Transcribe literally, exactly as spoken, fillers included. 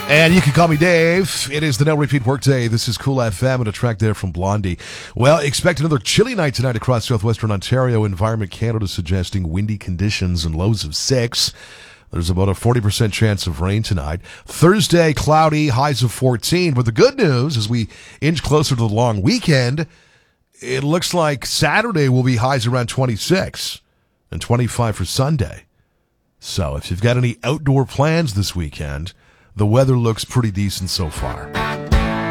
And you can call me Dave. It is the No Repeat Workday. This is Cool F M and a track there from Blondie. Well, expect another chilly night tonight across southwestern Ontario. Environment Canada suggesting windy conditions and lows of six. There's about a forty percent chance of rain tonight. Thursday, cloudy, highs of fourteen. But the good news, as we inch closer to the long weekend, it looks like Saturday will be highs around twenty-six and twenty-five for Sunday. So if you've got any outdoor plans this weekend, the weather looks pretty decent so far.